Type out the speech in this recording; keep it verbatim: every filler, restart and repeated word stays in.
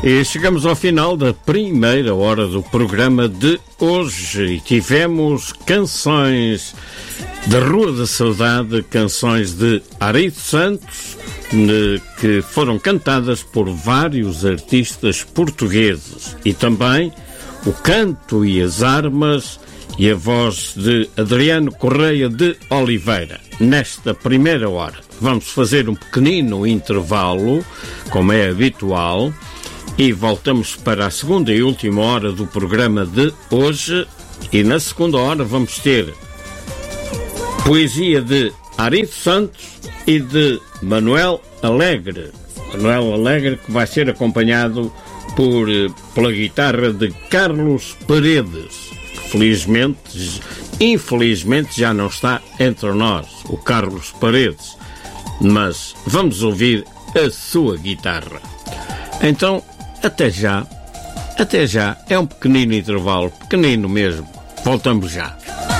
E chegamos ao final da primeira hora do programa de hoje e tivemos canções da Rua da Saudade, canções de Arito Santos, que foram cantadas por vários artistas portugueses, e também o canto e as armas e a voz de Adriano Correia de Oliveira. Nesta primeira hora vamos fazer um pequenino intervalo, como é habitual, e voltamos para a segunda e última hora do programa de hoje. E na segunda hora vamos ter poesia de Arito Santos e de Manuel Alegre. Manuel Alegre, que vai ser acompanhado por, pela guitarra de Carlos Paredes, que felizmente, infelizmente já não está entre nós, o Carlos Paredes, mas vamos ouvir a sua guitarra. Então, até já, até já, é um pequenino intervalo, pequenino mesmo, voltamos já.